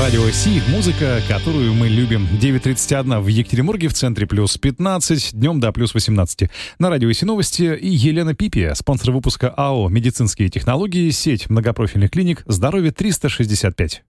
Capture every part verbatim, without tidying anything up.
Радио Си, музыка, которую мы любим. девять тридцать один в Екатеринбурге, в центре плюс пятнадцать, днем до плюс восемнадцать. На Радио Си новости и Елена Пипия, спонсор выпуска АО «Медицинские технологии», сеть многопрофильных клиник «Здоровье триста шестьдесят пять».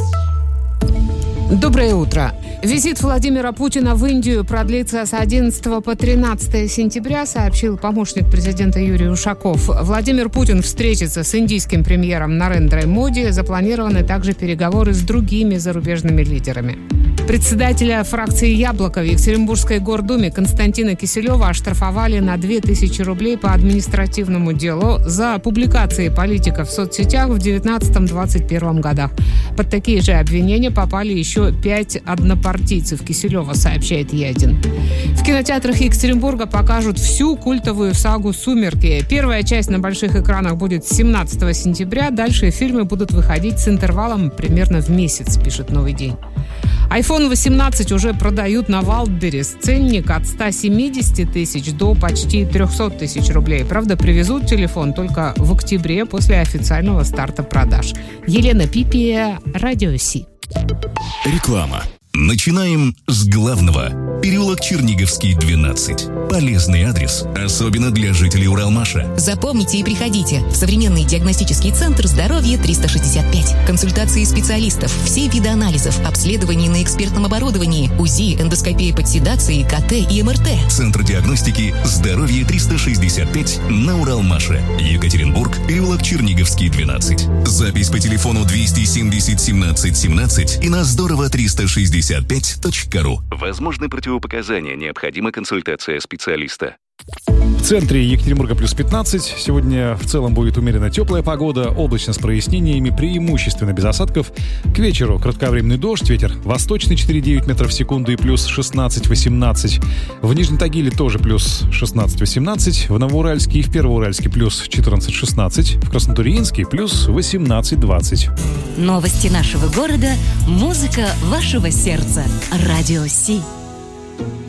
Доброе утро. Визит Владимира Путина в Индию продлится с одиннадцатого по тринадцатое сентября, сообщил помощник президента Юрий Ушаков. Владимир Путин встретится с индийским премьером Нарендрой Моди. Запланированы также переговоры с другими зарубежными лидерами. Председателя фракции «Яблоко» в Екатеринбургской гордуме Константина Киселева оштрафовали на две тысячи рублей по административному делу за публикации политиков в соцсетях в девятнадцатом-двадцать первом годах. Под такие же обвинения попали еще пять однопартийцев Киселева, сообщает Е один. В кинотеатрах Екатеринбурга покажут всю культовую сагу «Сумерки». Первая часть на больших экранах будет семнадцатого сентября. Дальше фильмы будут выходить с интервалом примерно в месяц, пишет «Новый день». айфон восемнадцать уже продают на Wildberries. Ценник от ста семидесяти тысяч до почти трехсот тысяч рублей. Правда, привезут телефон только в октябре после официального старта продаж. Елена Пипия, Радио Си. Реклама. Начинаем с главного. Переулок Черниговский, двенадцать. Полезный адрес, особенно для жителей Уралмаша. Запомните и приходите в современный диагностический центр «Здоровье триста шестьдесят пять». Консультации специалистов, все виды анализов, обследований на экспертном оборудовании, УЗИ, эндоскопия под седацией, КТ и МРТ. Центр диагностики «Здоровье триста шестьдесят пять» на Уралмаше. Екатеринбург, переулок Черниговский, двенадцать. Запись по телефону двести семьдесят семнадцать семнадцать и на здорово триста шестьдесят пять точка ру. Возможны противопоказания, необходима консультация специалиста. В центре Екатеринбурга плюс пятнадцать. Сегодня в целом будет умеренно теплая погода, облачно с прояснениями, преимущественно без осадков. К вечеру кратковременный дождь, ветер восточный четыре целых девять метров в секунду и плюс шестнадцать-восемнадцать. В Нижнем Тагиле тоже плюс шестнадцать-восемнадцать. В Новоуральске и в Первоуральске плюс четырнадцать-шестнадцать. В Краснотурьинске плюс восемнадцать-двадцать. Новости нашего города, музыка вашего сердца. Радио Си.